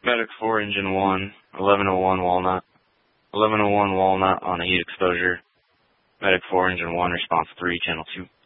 Medic 4, Engine 1, 1101 Walnut. 1101 Walnut on a heat exposure. Medic 4, Engine 1, response 3, Channel 2.